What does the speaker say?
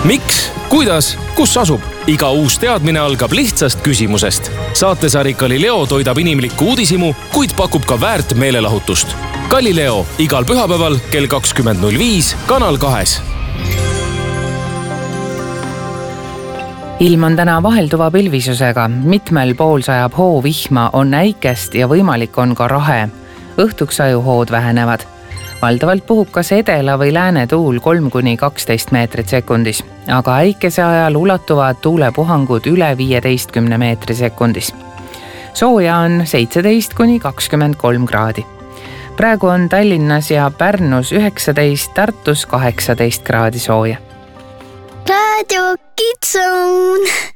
Miks, kuidas, kus asub? Iga uus teadmine algab lihtsast küsimusest. Saatesari Galileo toidab inimlikku uudishimu, kuid pakub ka väärt meelelahutust. Galileo igal pühapäeval kell 20.05 Kanal 2. Ilm on täna vahelduva pilvisusega. Mitmel pool sajab hoovihma, on äikest ja võimalik on ka rahe. Õhtuks ajuhood vähenevad. Valdavalt puhub kas edela või lääne tuul 3–12 meetrit sekundis, aga äikese ajal ulatuvad tuulepuhangud üle 15 meetri sekundis. Sooja on 17–23 kraadi. Praegu on Tallinnas ja Pärnus 19, Tartus 18 kraadi sooja. Radio Kids Zone.